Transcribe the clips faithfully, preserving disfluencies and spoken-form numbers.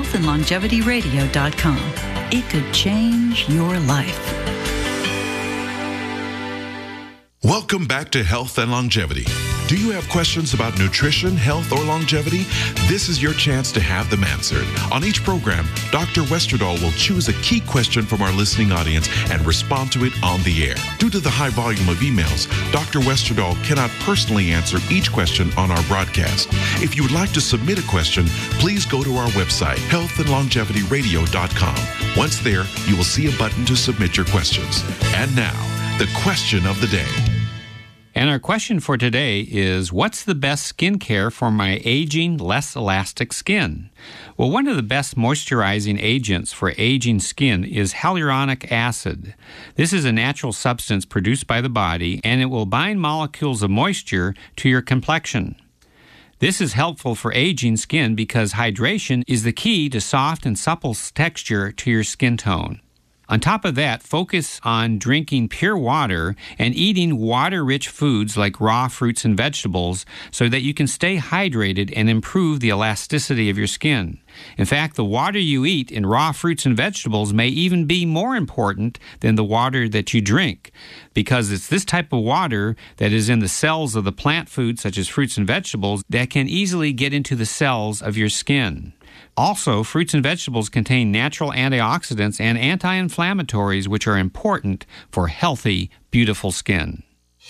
health and longevity radio dot com. It could change your life. Welcome back to Health and Longevity. Do you have questions about nutrition, health, or longevity? This is your chance to have them answered. On each program, Doctor Westerdahl will choose a key question from our listening audience and respond to it on the air. Due to the high volume of emails, Doctor Westerdahl cannot personally answer each question on our broadcast. If you would like to submit a question, please go to our website, health and longevity radio dot com. Once there, you will see a button to submit your questions. And now, the question of the day. And our question for today is, what's the best skincare for my aging, less elastic skin? Well, one of the best moisturizing agents for aging skin is hyaluronic acid. This is a natural substance produced by the body, and it will bind molecules of moisture to your complexion. This is helpful for aging skin because hydration is the key to soft and supple texture to your skin tone. On top of that, focus on drinking pure water and eating water-rich foods like raw fruits and vegetables so that you can stay hydrated and improve the elasticity of your skin. In fact, the water you eat in raw fruits and vegetables may even be more important than the water that you drink, because it's this type of water that is in the cells of the plant foods, such as fruits and vegetables, that can easily get into the cells of your skin. Also, fruits and vegetables contain natural antioxidants and anti-inflammatories, which are important for healthy, beautiful skin.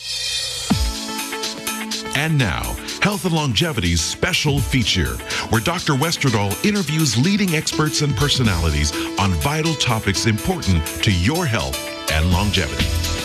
And now, Health and Longevity's special feature, where Doctor Westerdahl interviews leading experts and personalities on vital topics important to your health and longevity.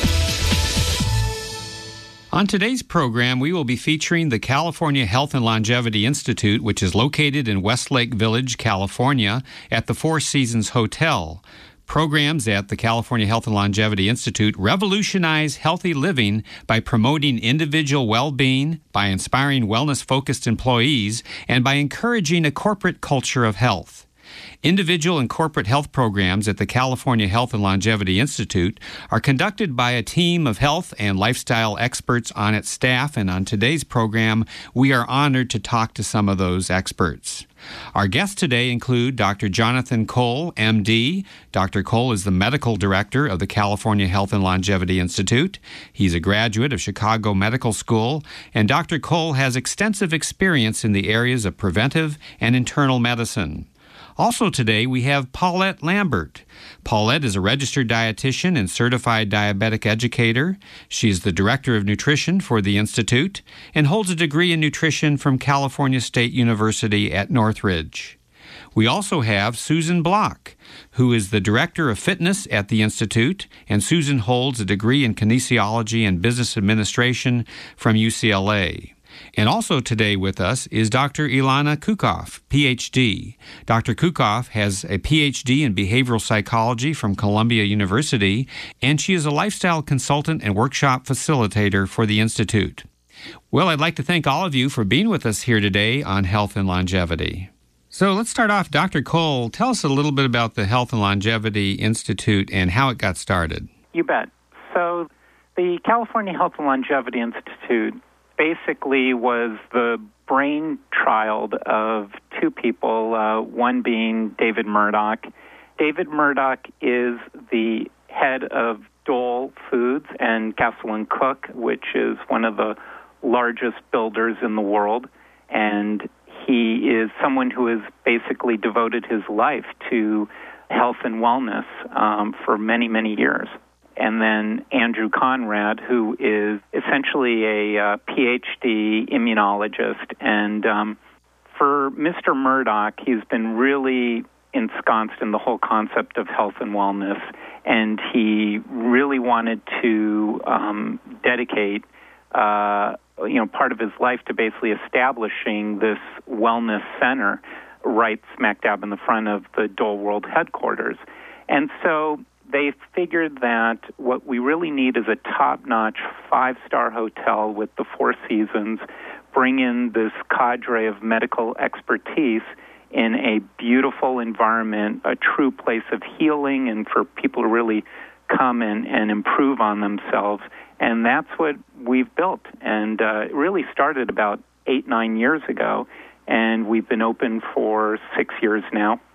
On today's program, we will be featuring the California Health and Longevity Institute, which is located in Westlake Village, California, at the Four Seasons Hotel. Programs at the California Health and Longevity Institute revolutionize healthy living by promoting individual well-being, by inspiring wellness-focused employees, and by encouraging a corporate culture of health. Individual and corporate health programs at the California Health and Longevity Institute are conducted by a team of health and lifestyle experts on its staff, and on today's program, we are honored to talk to some of those experts. Our guests today include Doctor Jonathan Cole, M D. Doctor Cole is the medical director of the California Health and Longevity Institute. He's a graduate of Chicago Medical School, and Doctor Cole has extensive experience in the areas of preventive and internal medicine. Also today, we have Paulette Lambert. Paulette is a registered dietitian and certified diabetic educator. She is the director of nutrition for the Institute and holds a degree in nutrition from California State University at Northridge. We also have Susan Block, who is the director of fitness at the Institute, and Susan holds a degree in kinesiology and business administration from U C L A. And also today with us is Doctor Ilana Kukoff, P H D. Doctor Kukoff has a P H D in behavioral psychology from Columbia University, and she is a lifestyle consultant and workshop facilitator for the Institute. Well, I'd like to thank all of you for being with us here today on Health and Longevity. So let's start off. Doctor Cole, tell us a little bit about the Health and Longevity Institute and how it got started. You bet. So the California Health and Longevity Institute basically was the brainchild of two people, uh, one being David Murdoch. David Murdoch is the head of Dole Foods and Castle and Cooke, which is one of the largest builders in the world, and he is someone who has basically devoted his life to health and wellness um, for many, many years. And then Andrew Conrad, who is essentially a uh, P H D immunologist. And um, for Mister Murdoch, he's been really ensconced in the whole concept of health and wellness. And he really wanted to um, dedicate, uh, you know, part of his life to basically establishing this wellness center right smack dab in the front of the Dole World headquarters. And so they figured that what we really need is a top-notch five-star hotel with the Four Seasons, bring in this cadre of medical expertise in a beautiful environment, a true place of healing, and for people to really come and, and improve on themselves. And that's what we've built. And uh, it really started about eight, nine years ago, and we've been open for six years now.